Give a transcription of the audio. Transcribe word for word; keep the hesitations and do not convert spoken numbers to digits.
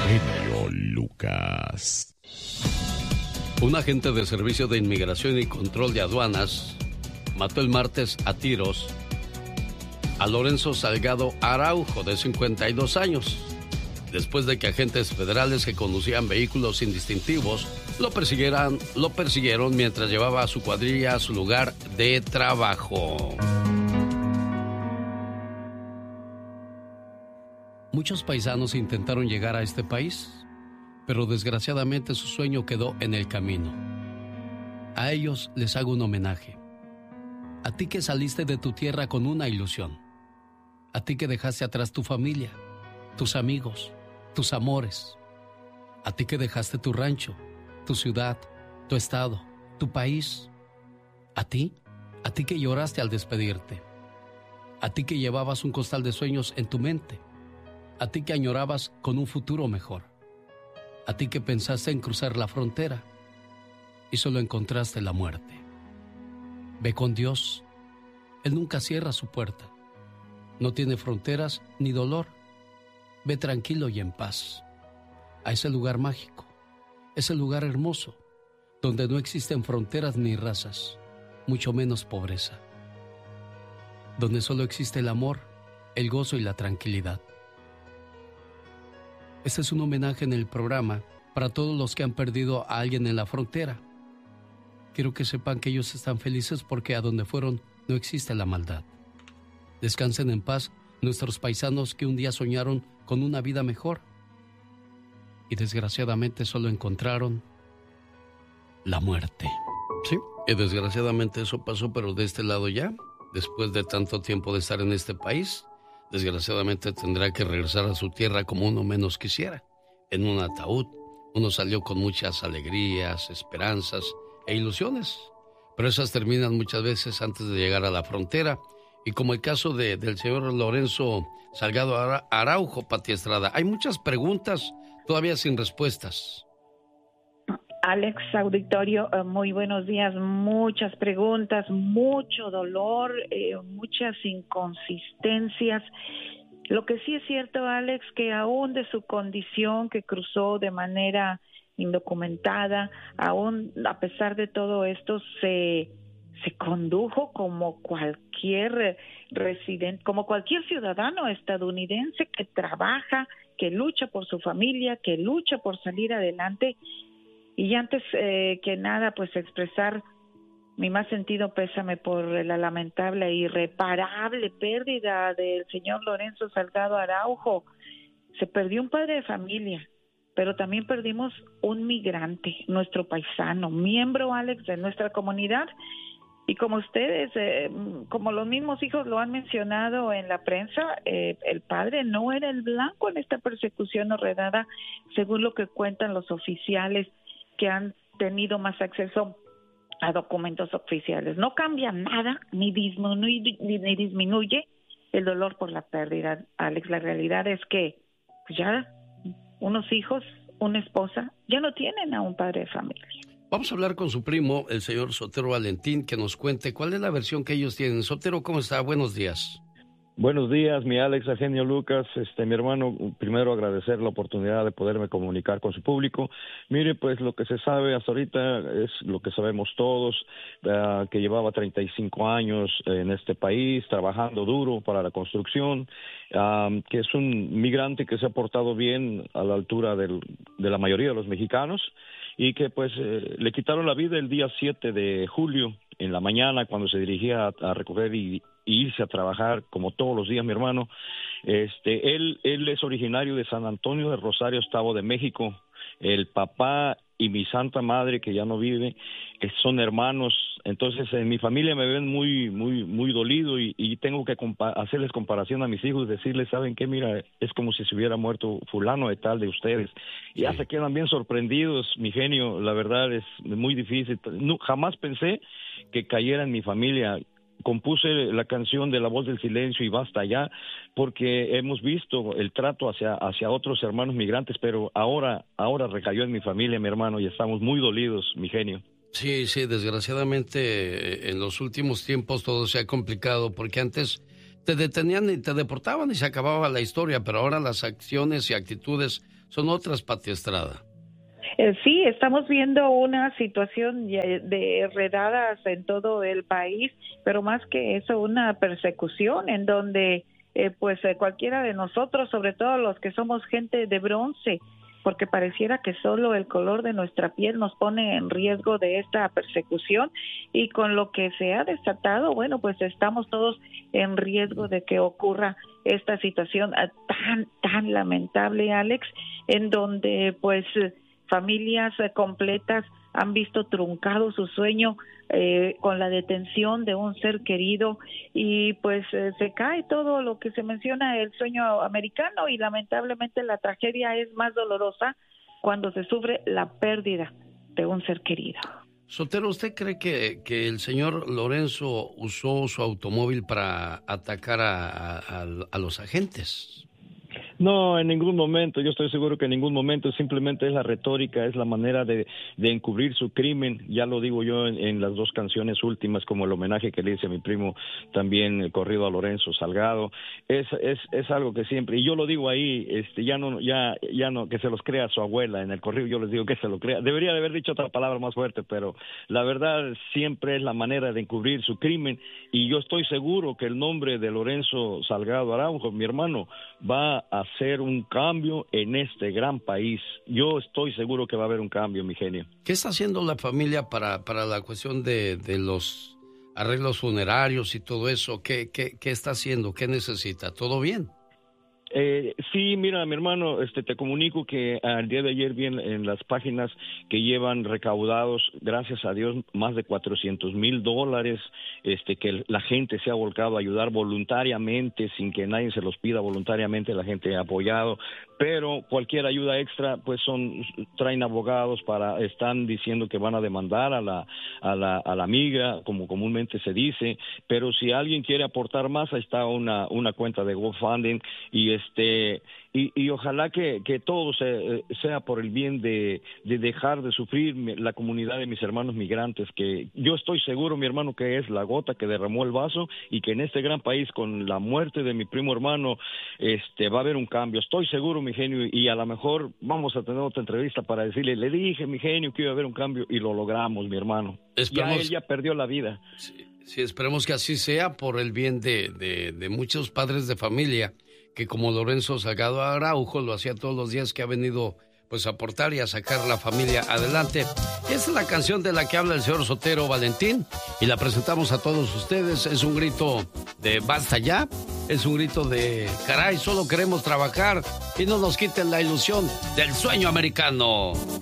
genio Lucas. Un agente de Servicio de Inmigración y Control de Aduanas mató el martes a tiros a Lorenzo Salgado Araujo, de cincuenta y dos años, después de que agentes federales que conducían vehículos indistintivos lo persiguieran, lo persiguieron mientras llevaba a su cuadrilla a su lugar de trabajo. Muchos paisanos intentaron llegar a este país, pero desgraciadamente su sueño quedó en el camino. A ellos les hago un homenaje. A ti que saliste de tu tierra con una ilusión. A ti que dejaste atrás tu familia, tus amigos, tus amores. A ti que dejaste tu rancho, tu ciudad, tu estado, tu país. A ti, a ti que lloraste al despedirte. A ti que llevabas un costal de sueños en tu mente. A ti que añorabas con un futuro mejor. A ti que pensaste en cruzar la frontera y solo encontraste la muerte. Ve con Dios. Él nunca cierra su puerta. No tiene fronteras ni dolor. Ve tranquilo y en paz a ese lugar mágico, ese lugar hermoso, donde no existen fronteras ni razas, mucho menos pobreza. Donde solo existe el amor, el gozo y la tranquilidad. Este es un homenaje en el programa para todos los que han perdido a alguien en la frontera. Quiero que sepan que ellos están felices porque a donde fueron no existe la maldad. Descansen en paz nuestros paisanos que un día soñaron con una vida mejor y desgraciadamente solo encontraron la muerte. Sí, y desgraciadamente eso pasó, pero de este lado ya, después de tanto tiempo de estar en este país, desgraciadamente tendrá que regresar a su tierra como uno menos quisiera, en un ataúd. Uno salió con muchas alegrías, esperanzas e ilusiones, pero esas terminan muchas veces antes de llegar a la frontera. Y como el caso de, del señor Lorenzo Salgado Araujo, Pati Estrada, hay muchas preguntas todavía sin respuestas. Alex, auditorio, muy buenos días. Muchas preguntas, mucho dolor, eh, muchas inconsistencias. Lo que sí es cierto, Alex, que aún de su condición que cruzó de manera indocumentada, aún a pesar de todo esto, se, se condujo como cualquier residente, como cualquier ciudadano estadounidense que trabaja, que lucha por su familia, que lucha por salir adelante. Y antes eh, que nada, pues expresar mi más sentido pésame por la lamentable e irreparable pérdida del señor Lorenzo Salgado Araujo. Se perdió un padre de familia, pero también perdimos un migrante, nuestro paisano, miembro, Alex, de nuestra comunidad. Y como ustedes, eh, como los mismos hijos lo han mencionado en la prensa, eh, el padre no era el blanco en esta persecución horrenda, según lo que cuentan los oficiales que han tenido más acceso a documentos oficiales. No cambia nada, ni disminuye, ni, ni disminuye el dolor por la pérdida, Alex. La realidad es que pues ya unos hijos, una esposa, ya no tienen a un padre de familia. Vamos a hablar con su primo, el señor Sotero Valentín, que nos cuente cuál es la versión que ellos tienen. Sotero, ¿cómo está? Buenos días. Buenos días, mi Alex, genio Lucas. Este, mi hermano, primero agradecer la oportunidad de poderme comunicar con su público. Mire, pues lo que se sabe hasta ahorita es lo que sabemos todos, uh, que llevaba treinta y cinco años en este país, trabajando duro para la construcción, uh, que es un migrante que se ha portado bien a la altura del, de la mayoría de los mexicanos, y que pues eh, le quitaron la vida el día siete de julio, en la mañana, cuando se dirigía a, a recoger y y irse a trabajar como todos los días, mi hermano. Este, él, él es originario de San Antonio de Rosario, Estado de México. El papá y mi santa madre, que ya no vive, son hermanos. Entonces, en mi familia me ven muy, muy, muy dolido y, y tengo que compa- hacerles comparación a mis hijos, decirles, ¿saben qué? Mira, es como si se hubiera muerto fulano de tal de ustedes. Y ya se quedan bien sorprendidos, mi genio. La verdad es muy difícil. No, jamás pensé que cayera en mi familia. Compuse la canción de La Voz del Silencio y Basta Ya, porque hemos visto el trato hacia, hacia otros hermanos migrantes, pero ahora, ahora recayó en mi familia, mi hermano, y estamos muy dolidos, mi genio. Sí, sí, desgraciadamente en los últimos tiempos todo se ha complicado, porque antes te detenían y te deportaban y se acababa la historia, pero ahora las acciones y actitudes son otras, Pati Estrada. Eh, sí, estamos viendo una situación de redadas en todo el país, pero más que eso, una persecución en donde eh, pues eh, cualquiera de nosotros, sobre todo los que somos gente de bronce, porque pareciera que solo el color de nuestra piel nos pone en riesgo de esta persecución, y con lo que se ha desatado, bueno, pues estamos todos en riesgo de que ocurra esta situación tan, tan lamentable, Alex, en donde pues familias completas han visto truncado su sueño eh, con la detención de un ser querido, y pues eh, se cae todo lo que se menciona, el sueño americano, y lamentablemente la tragedia es más dolorosa cuando se sufre la pérdida de un ser querido. Sotero, ¿usted cree que, que el señor Lorenzo usó su automóvil para atacar a, a, a los agentes? No, en ningún momento. Yo estoy seguro que en ningún momento. Simplemente es la retórica, es la manera de, de encubrir su crimen. Ya lo digo yo en, en las dos canciones últimas, como el homenaje que le hice a mi primo, también el corrido a Lorenzo Salgado. Es es es algo que siempre, y yo lo digo ahí, este ya no ya ya no que se los crea su abuela en el corrido. Yo les digo que se lo crea. Debería de haber dicho otra palabra más fuerte, pero la verdad siempre es la manera de encubrir su crimen. Y yo estoy seguro que el nombre de Lorenzo Salgado Araujo, mi hermano, va a hacer un cambio en este gran país. Yo estoy seguro que va a haber un cambio, mi genio. ¿Qué está haciendo la familia para, para la cuestión de, de los arreglos funerarios y todo eso? ¿Qué, qué, qué está haciendo? ¿Qué necesita? ¿Todo bien? Eh, sí, mira, mi hermano, este, te comunico que al día de ayer vi en, en las páginas que llevan recaudados, gracias a Dios, más de cuatrocientos mil dólares, este, que la gente se ha volcado a ayudar voluntariamente, sin que nadie se los pida, voluntariamente la gente ha apoyado, pero cualquier ayuda extra, pues son, traen abogados para, están diciendo que van a demandar a la, a la, a la amiga, como comúnmente se dice, pero si alguien quiere aportar más, ahí está una, una cuenta de GoFundMe, y este y, y ojalá que, que todo se, sea por el bien de, de dejar de sufrir la comunidad de mis hermanos migrantes, que yo estoy seguro, mi hermano, que es la gota que derramó el vaso, y que en este gran país, con la muerte de mi primo hermano, este va a haber un cambio. Estoy seguro, mi genio, y a lo mejor vamos a tener otra entrevista para decirle, le dije, mi genio, que iba a haber un cambio, y lo logramos, mi hermano. Esperemos... Ya él ya perdió la vida. Sí, sí, esperemos que así sea, por el bien de, de, de muchos padres de familia, que como Lorenzo Salgado Araujo lo hacía todos los días, que ha venido pues a aportar y a sacar la familia adelante. Esta es la canción de la que habla el señor Sotero Valentín, y la presentamos a todos ustedes. Es un grito de basta ya, es un grito de caray, solo queremos trabajar y no nos quiten la ilusión del sueño americano.